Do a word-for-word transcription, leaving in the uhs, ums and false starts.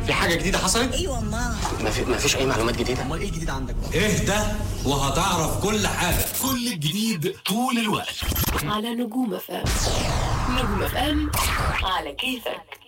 في حاجه جديده حصلت؟ ايوه ما ما في ما فيش اي معلومات جديده. امال ايه الجديد عندك بقى؟ اهدى وهتعرف كل حاجه. كل الجديد طول الوقت على نجوم اف ام. نجوم اف ام على كيفك.